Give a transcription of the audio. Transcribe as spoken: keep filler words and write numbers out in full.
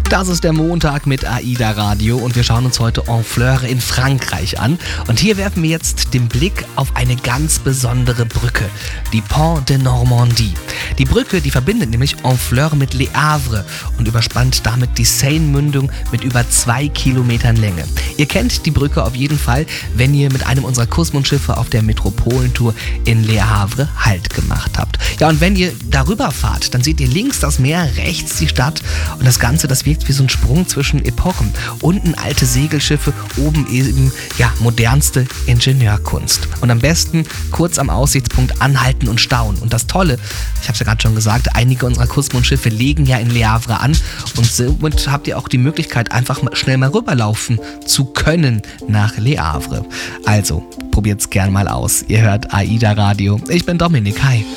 Das ist der Montag mit AIDA Radio und wir schauen uns heute Honfleur in Frankreich an. Und hier werfen wir jetzt den Blick auf eine ganz besondere Brücke, die Pont de Normandie. Die Brücke, die verbindet nämlich Honfleur mit Le Havre und überspannt damit die Seine-Mündung mit über zwei Kilometern Länge. Ihr kennt die Brücke auf jeden Fall, wenn ihr mit einem unserer Kussmundschiffe auf der Metropolentour in Le Havre Halt gemacht habt. Ja, und wenn ihr darüber fahrt, dann seht ihr links das Meer, rechts die Stadt und das Ganze, das wirkt wie so ein Sprung zwischen Epochen. Unten alte Segelschiffe, oben eben, ja, modernste Ingenieurkunst. Und am besten kurz am Aussichtspunkt anhalten und staunen. Und das Tolle, ich habe es ja gerade schon gesagt, einige unserer Kussmundschiffe legen ja in Le Havre an und somit habt ihr auch die Möglichkeit, einfach mal schnell mal rüberlaufen zu können nach Le Havre. Also, probiert's gern mal aus. Ihr hört AIDA Radio. Ich bin Dominik. Hi.